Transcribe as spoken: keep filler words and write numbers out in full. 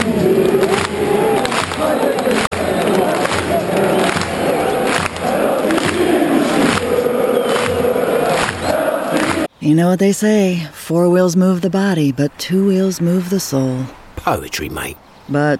You know what they say, four wheels move the body, but two wheels move the soul. Poetry, mate. But